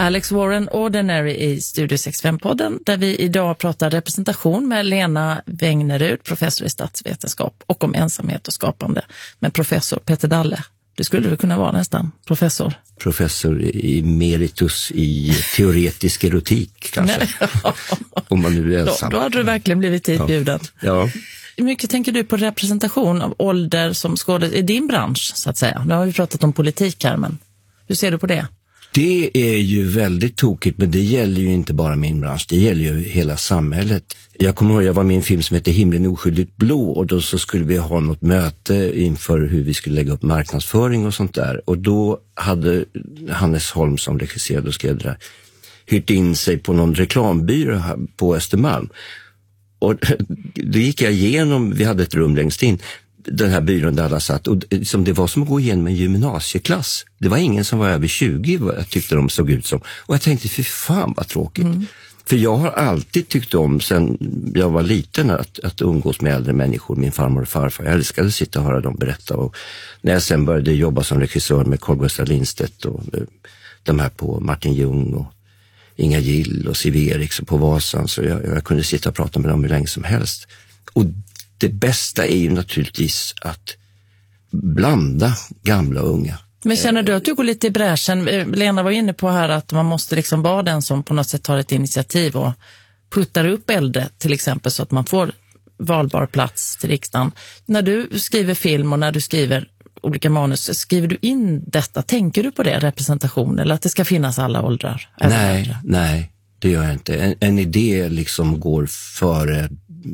Alex Warren Ordinary i Studio 65-podden, där vi idag pratar representation med Lena Wägnerud, professor i statsvetenskap, och om ensamhet och skapande med professor Peter Dalle. Det skulle det kunna vara nästan, professor. Professor emeritus i teoretisk erotik kanske, om man nu är ensam. Då hade du verkligen blivit hitbjuden. Ja. Hur mycket tänker du på representation av ålder som skådespelare i din bransch, så att säga? Nu har vi pratat om politik här, men hur ser du på det? Det är ju väldigt tokigt, men det gäller ju inte bara min bransch, det gäller ju hela samhället. Jag kommer ihåg, jag var med i en film som heter Himlen oskyldigt blå, och då så skulle vi ha något möte inför hur vi skulle lägga upp marknadsföring och sånt där. Och då hade Hannes Holm, som regisserade och skrev det där, hyrt in sig på någon reklambyrå på Östermalm. Och då gick jag igenom, vi hade ett rum längst in, den här byrån där alla satt, och det var som att gå igenom en gymnasieklass. Det var ingen som var över 20, vad jag tyckte de såg ut som. Och jag tänkte, fy fan vad tråkigt. För jag har alltid tyckt om, sen jag var liten, att umgås med äldre människor, min farmor och farfar. Jag älskade att sitta och höra dem berätta. Och när jag sen började jobba som regissör med Carl Gustaf Lindstedt och de här på Martin Ljung och Inga Gill och Siv Eriksson på Vasan, så jag kunde sitta och prata med dem hur länge som helst. Och det bästa är ju naturligtvis att blanda gamla och unga. Men känner du att du går lite i bräschen? Lena var inne på här att man måste liksom vara den som på något sätt tar ett initiativ och puttar upp äldre till exempel, så att man får valbar plats till riksdagen. När du skriver film och när du skriver olika manus, skriver du in detta? Tänker du på det, representation, eller att det ska finnas alla åldrar? Nej, det gör jag inte. En idé liksom går före.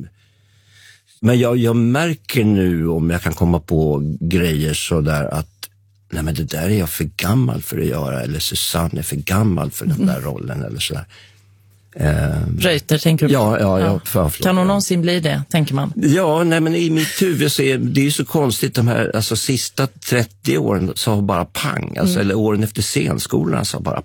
Men jag märker nu, om jag kan komma på grejer så där, att nej, men det där är jag för gammal för att göra, eller Susanne är för gammal för den där rollen eller sådär. Reuter, tänker du på? Ja. Kan hon någonsin bli det, tänker man? Ja, nej, men i mitt huvud så är det ju så konstigt, de här, alltså sista 30 åren så har bara pang, alltså, eller åren efter scenskolan så har bara